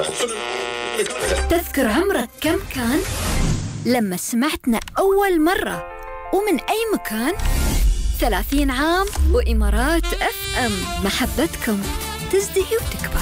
تذكر عمرك كم كان لما سمعتنا أول مرة ومن أي مكان؟ 30 عام وإمارات FM، محبتكم تزدهي وتكبر.